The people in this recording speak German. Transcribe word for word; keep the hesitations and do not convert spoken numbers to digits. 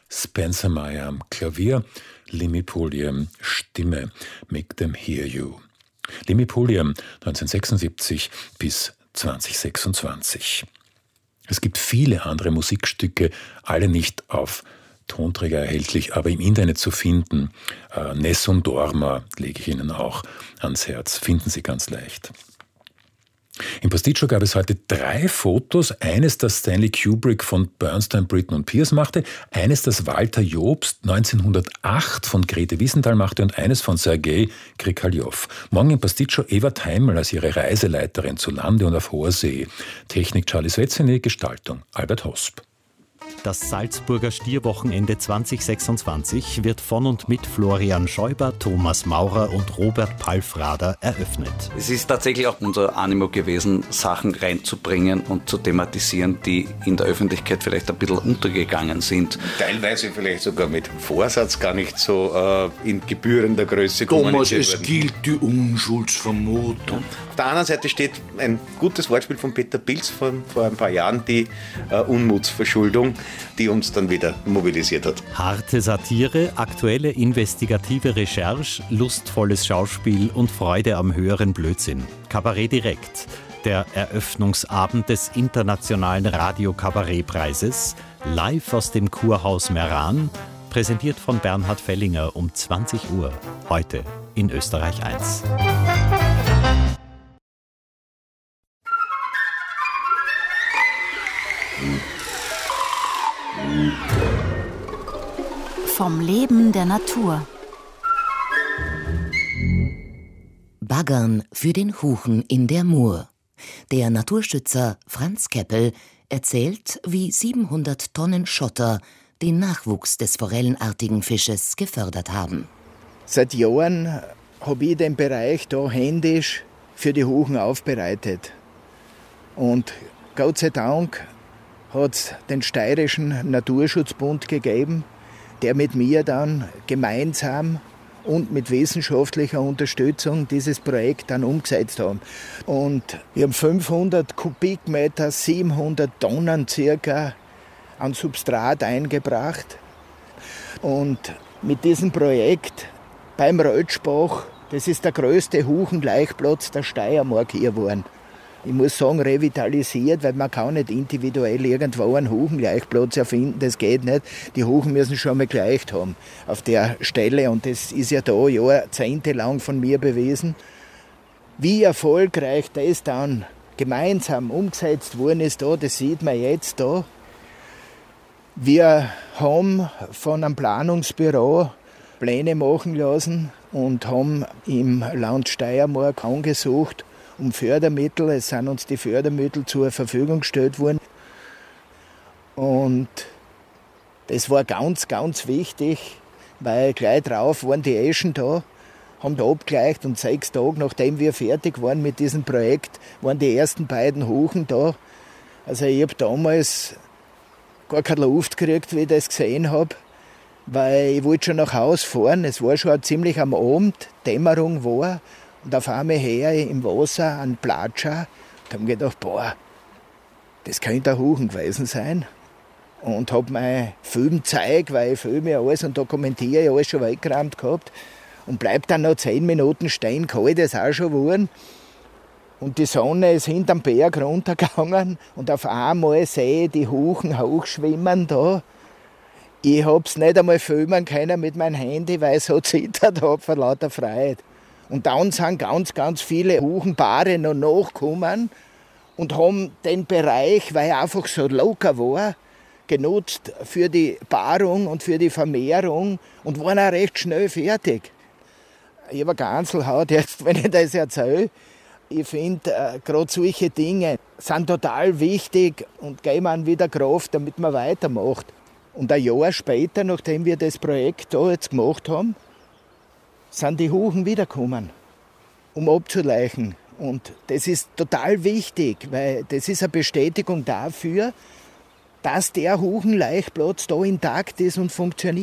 Spencer Meyer am Klavier, Limi Pulliam Stimme, Make Them Hear You. Limi Pulliam, neunzehnhundertsechsundsiebzig bis zweitausendsechsundzwanzig. Es gibt viele andere Musikstücke, alle nicht auf Tonträger erhältlich, aber im Internet zu finden. Äh, Nessun Dorma lege ich Ihnen auch ans Herz, finden Sie ganz leicht. Im Pasticcio gab es heute drei Fotos. Eines, das Stanley Kubrick von Bernstein, Britten und Pierce machte, eines, das Walter Jobst neunzehnhundertacht von Grete Wiesenthal machte und eines von Sergei Krikalev. Morgen im Pasticcio Eva Heimel als ihre Reiseleiterin zu Lande und auf hoher See. Technik Charlie Svetzeny, Gestaltung Albert Hosp. Das Salzburger Stierwochenende zwanzig sechsundzwanzig wird von und mit Florian Schäuber, Thomas Maurer und Robert Palfrader eröffnet. Es ist tatsächlich auch unser Animo gewesen, Sachen reinzubringen und zu thematisieren, die in der Öffentlichkeit vielleicht ein bisschen untergegangen sind. Teilweise vielleicht sogar mit Vorsatz gar nicht so äh, in gebührender Größe kommuniziert Thomas, es gilt die Unschuldsvermutung. Auf der anderen Seite steht ein gutes Wortspiel von Peter Pilz von vor ein paar Jahren, die äh, Unmutsverschuldung, die uns dann wieder mobilisiert hat. Harte Satire, aktuelle investigative Recherche, lustvolles Schauspiel und Freude am höheren Blödsinn. Kabarett direkt. Der Eröffnungsabend des Internationalen Radio-Kabarett-Preises, live aus dem Kurhaus Meran, präsentiert von Bernhard Fellinger um zwanzig Uhr, heute in Österreich eins. Vom Leben der Natur. Baggern für den Huchen in der Mur. Der Naturschützer Franz Keppel erzählt, wie siebenhundert Tonnen Schotter den Nachwuchs des forellenartigen Fisches gefördert haben. Seit Jahren habe ich den Bereich da händisch für die Huchen aufbereitet. Und Gott sei Dank hat es den Steirischen Naturschutzbund gegeben, der mit mir dann gemeinsam und mit wissenschaftlicher Unterstützung dieses Projekt dann umgesetzt hat. Und wir haben fünfhundert Kubikmeter, siebenhundert Tonnen circa an Substrat eingebracht. Und mit diesem Projekt beim Rötschbach, das ist der größte Huchenlaichplatz der Steiermark hier geworden. Ich muss sagen, revitalisiert, weil man kann nicht individuell irgendwo einen Huchenlaichplatz erfinden, das geht nicht. Die Huchen müssen schon mal geleicht haben auf der Stelle und das ist ja da jahrzehntelang von mir bewiesen. Wie erfolgreich das dann gemeinsam umgesetzt worden ist, da, das sieht man jetzt da. Wir haben von einem Planungsbüro Pläne machen lassen und haben im Land Steiermark angesucht um Fördermittel. Es sind uns die Fördermittel zur Verfügung gestellt worden. Und das war ganz, ganz wichtig, weil gleich drauf waren die Eschen da, haben da abgleicht und sechs Tage nachdem wir fertig waren mit diesem Projekt, waren die ersten beiden Huchen da. Also ich habe damals gar keine Luft gekriegt, wie ich das gesehen habe, weil ich wollte schon nach Hause fahren. Es war schon ziemlich am Abend, Dämmerung war. Und auf einmal her im Wasser ein Platscher. Da habe ich gedacht, boah, das könnte ein Huchen gewesen sein. Und habe mein Film gezeigt, weil ich filme ja alles und dokumentiere ja alles schon weggeräumt gehabt. Und bleib dann noch zehn Minuten stehen, kalt ist auch schon geworden. Und die Sonne ist hinterm Berg runtergegangen und auf einmal sehe ich die Huchen hochschwimmen da. Ich habe es nicht einmal filmen können mit meinem Handy, weil ich so zittert habe vor lauter Freude. Und dann sind ganz, ganz viele Huchenpaare noch nachgekommen und haben den Bereich, weil er einfach so locker war, genutzt für die Paarung und für die Vermehrung und waren auch recht schnell fertig. Ich habe eine Ganselhaut jetzt, wenn ich das erzähle. Ich finde, äh, gerade solche Dinge sind total wichtig und geben einem wieder Kraft, damit man weitermacht. Und ein Jahr später, nachdem wir das Projekt da jetzt gemacht haben, sind die Huchen wiedergekommen, um abzuleichen. Und das ist total wichtig, weil das ist eine Bestätigung dafür, dass der Huchenlaichplatz da intakt ist und funktioniert.